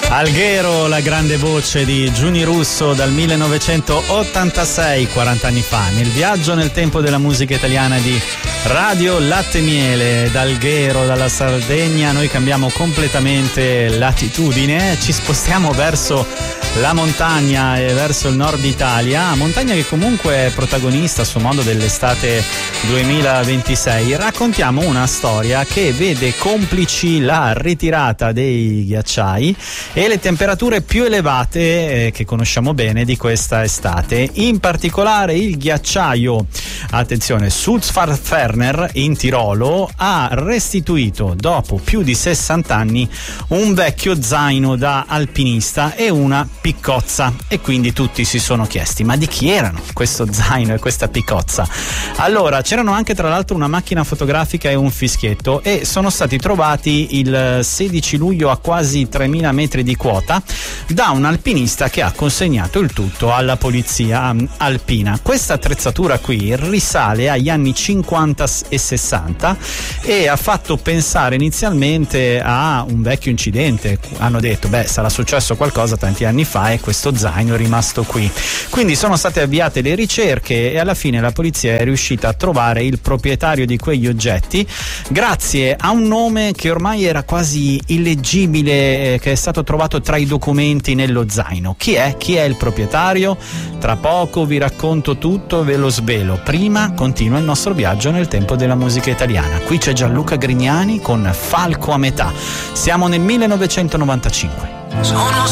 Alghero, la grande voce di Giuni Russo dal 1986, 40 anni fa, nel viaggio nel tempo della musica italiana di Radio Latte Miele. Da Alghero, dalla Sardegna, noi cambiamo completamente latitudine, ci spostiamo verso la montagna e verso il nord Italia, montagna che comunque è protagonista a suo modo dell'estate 2026. Raccontiamo una storia che vede complici la ritirata dei ghiacciai e le temperature più elevate che conosciamo bene di questa estate. In particolare il ghiacciaio, attenzione, Sulzpfadferner in Tirolo ha restituito dopo più di 60 anni un vecchio zaino da alpinista e una piccozza, e quindi tutti si sono chiesti: ma di chi erano questo zaino e questa piccozza? Allora, c'erano anche tra l'altro una macchina fotografica e un fischietto, e sono stati trovati il 16 luglio a quasi 3.000 metri di quota da un alpinista che ha consegnato il tutto alla polizia alpina. Questa attrezzatura qui risale agli anni 50 e 60 e ha fatto pensare inizialmente a un vecchio incidente. Hanno detto: beh, sarà successo qualcosa tanti anni fa e questo zaino è rimasto qui. Quindi sono state avviate le ricerche e alla fine la polizia è riuscita a trovare il proprietario di quegli oggetti grazie a un nome che ormai era quasi illeggibile, che è stato trovato tra i documenti nello zaino. Chi è? Chi è il proprietario? Tra poco vi racconto tutto, ve lo svelo. Prima continua il nostro viaggio nel tempo della musica italiana. Qui c'è Gianluca Grignani con Falco a metà. Siamo nel 1995.